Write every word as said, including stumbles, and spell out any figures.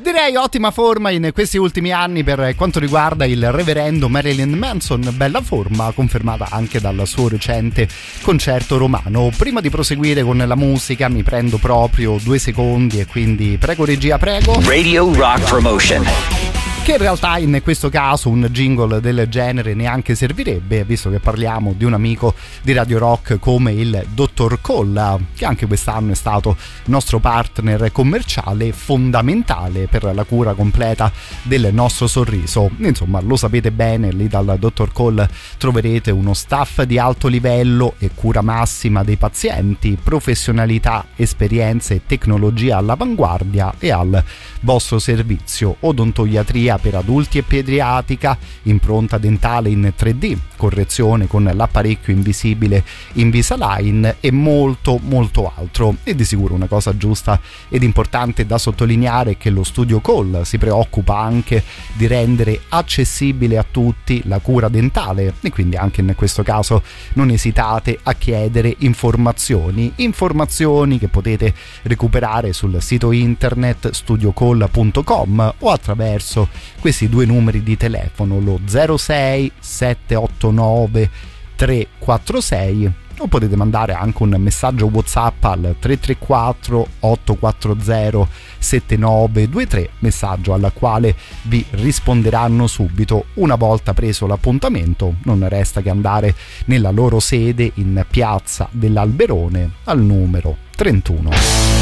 Direi ottima forma in questi ultimi anni per quanto riguarda il reverendo Marilyn Manson, bella forma confermata anche dal suo recente concerto romano. Prima di proseguire con la musica mi prendo proprio due secondi e quindi prego regia, prego. Radio Rock Promotion. Che in realtà in questo caso un jingle del genere neanche servirebbe, visto che parliamo di un amico di Radio Rock come il dottor Colla, che anche quest'anno è stato nostro partner commerciale fondamentale per la cura completa del nostro sorriso. Insomma, lo sapete bene, lì dal dottor Colla troverete uno staff di alto livello e cura massima dei pazienti, professionalità, esperienze e tecnologia all'avanguardia e al vostro servizio. Odontoiatria per adulti e pediatrica, impronta dentale in tre D, correzione con l'apparecchio invisibile Invisalign e molto molto altro. E di sicuro una cosa giusta ed importante da sottolineare è che lo Studio Call si preoccupa anche di rendere accessibile a tutti la cura dentale e quindi anche in questo caso non esitate a chiedere informazioni informazioni che potete recuperare sul sito internet studio call punto com o attraverso questi due numeri di telefono, lo zero sei sette otto nove tre quattro sei, o potete mandare anche un messaggio WhatsApp al tre tre quattro otto quattro zero sette nove due tre, messaggio al quale vi risponderanno subito una volta preso l'appuntamento. Non resta che andare nella loro sede in piazza dell'Alberone al numero trentuno.